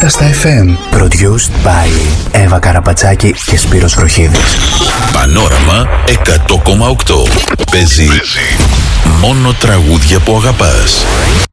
νύχτα στα FM. Produced by Εύα Καραπατσάκη και Σπύρος Βροχίδης. Πανόραμα 100,8. Παίζει μόνο τραγούδια που αγαπάς.